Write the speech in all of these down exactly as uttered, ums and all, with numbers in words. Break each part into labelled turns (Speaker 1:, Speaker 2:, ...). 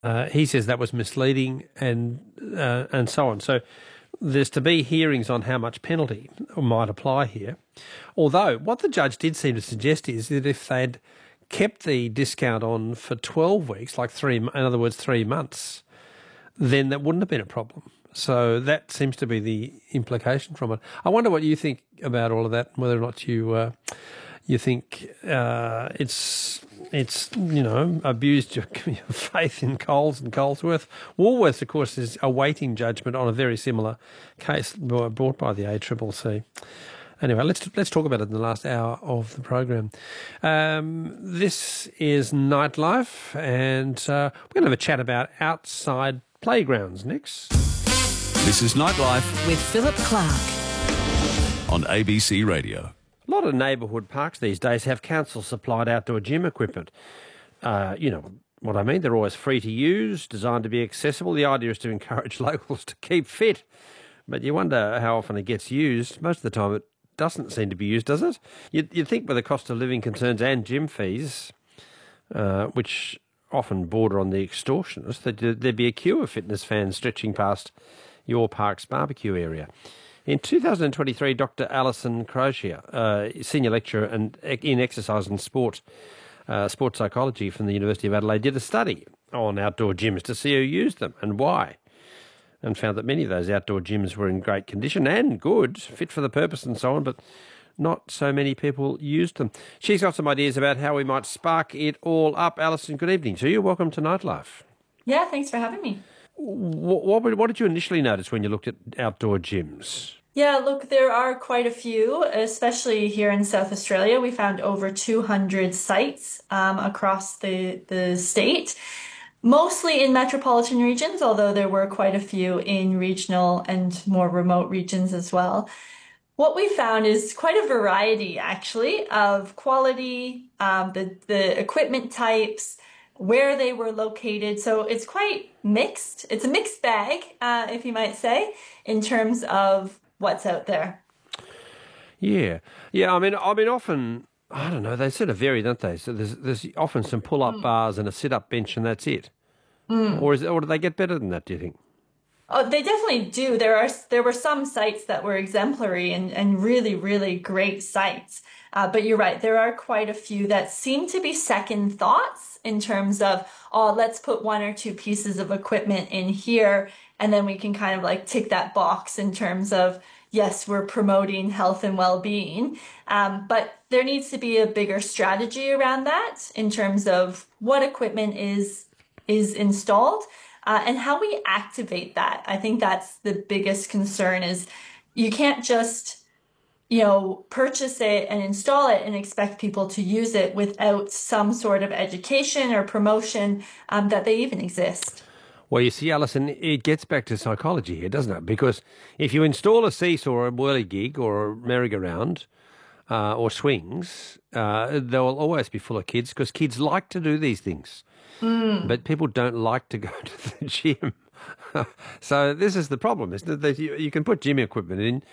Speaker 1: Uh, he says that was misleading and uh, and so on. So there's to be hearings on how much penalty might apply here. Although what the judge did seem to suggest is that if they'd kept the discount on for twelve weeks, like three, in other words, three months, then that wouldn't have been a problem. So that seems to be the implication from it. I wonder what you think about all of that, whether or not you uh, you think uh, it's it's you know abused your, your faith in Coles and Colesworth. Woolworths, of course, is awaiting judgment on a very similar case brought by the A C C C. Anyway, let's let's talk about it in the last hour of the program. Um, this is Nightlife, and uh, we're going to have a chat about outside playgrounds next.
Speaker 2: This is Nightlife
Speaker 3: with Philip Clark
Speaker 2: on A B C Radio.
Speaker 1: A lot of neighbourhood parks these days have council-supplied outdoor gym equipment. Uh, you know what I mean? They're always free to use, designed to be accessible. The idea is to encourage locals to keep fit. But you wonder how often it gets used. Most of the time it doesn't seem to be used, does it? You'd, you'd think with the cost of living concerns and gym fees, uh, which often border on the extortionist, that there'd be a queue of fitness fans stretching past your park's barbecue area. In two thousand twenty-three, Doctor Alison Crozier, uh, senior lecturer and in exercise and sport, uh, sports psychology from the University of Adelaide, did a study on outdoor gyms to see who used them and why, and found that many of those outdoor gyms were in great condition and good, fit for the purpose and so on, but not so many people used them. She's got some ideas about how we might spark it all up. Alison, good evening to you. Welcome to Nightlife.
Speaker 4: Yeah, thanks for having me.
Speaker 1: What, what, what did you initially notice when you looked at outdoor gyms?
Speaker 4: Yeah, look, there are quite a few, especially here in South Australia. We found over two hundred sites um, across the, the state, mostly in metropolitan regions, although there were quite a few in regional and more remote regions as well. What we found is quite a variety, actually, of quality, um, the, the equipment types, where they were located. So it's quite mixed. It's a mixed bag, uh, if you might say, in terms of what's out there.
Speaker 1: Yeah. Yeah, I mean, I mean, often, I don't know, they sort of vary, don't they? So there's there's often some pull-up mm. bars and a sit-up bench and that's it. Mm. Or is it, or do they get better than that, do you think?
Speaker 4: Oh, they definitely do. There are there were some sites that were exemplary and, and really, really great sites. Uh, but you're right, there are quite a few that seem to be second thoughts in terms of, oh, let's put one or two pieces of equipment in here, and then we can kind of like tick that box in terms of, yes, we're promoting health and well-being. Um, but there needs to be a bigger strategy around that in terms of what equipment is is installed uh, and how we activate that. I think that's the biggest concern is you can't just you know, purchase it and install it and expect people to use it without some sort of education or promotion um, that they even exist.
Speaker 1: Well, you see, Alison, it gets back to psychology here, doesn't it? Because if you install a seesaw or a whirligig or a merry-go-round uh, or swings, uh, they'll always be full of kids because kids like to do these things. Mm. But people don't like to go to the gym. So this is the problem, isn't it? That you, you can put gym equipment in,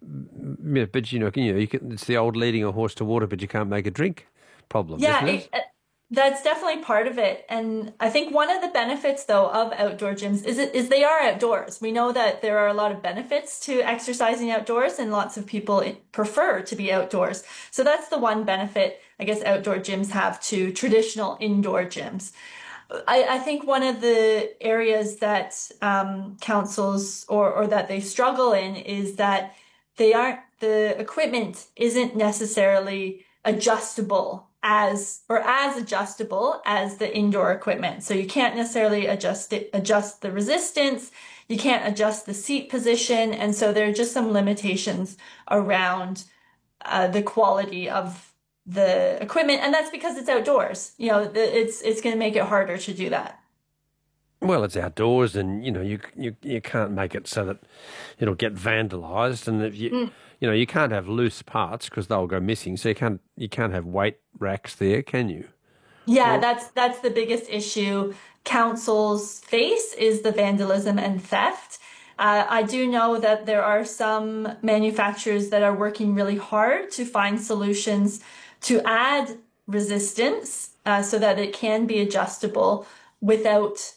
Speaker 1: but you know, you know, you can, it's the old leading a horse to water, but you can't make a drink problem.
Speaker 4: Yeah,
Speaker 1: isn't it?
Speaker 4: It, that's definitely part of it. And I think one of the benefits, though, of outdoor gyms is it is they are outdoors. We know that there are a lot of benefits to exercising outdoors, and lots of people prefer to be outdoors. So that's the one benefit, I guess, outdoor gyms have to traditional indoor gyms. I, I think one of the areas that um, councils or, or that they struggle in is that they aren't, the equipment isn't necessarily adjustable as, or as adjustable as the indoor equipment. So you can't necessarily adjust it, adjust the resistance. You can't adjust the seat position. And so there are just some limitations around uh, the quality of the equipment. And that's because it's outdoors. You know, it's, it's going to make it harder to do that.
Speaker 1: Well, it's outdoors, and you know you you you can't make it so that it'll get vandalised, and if you mm. you know you can't have loose parts because they'll go missing. So you can't you can't have weight racks there, can you?
Speaker 4: Yeah,
Speaker 1: or,
Speaker 4: that's that's the biggest issue councils face is the vandalism and theft. Uh, I do know that there are some manufacturers that are working really hard to find solutions to add resistance uh, so that it can be adjustable without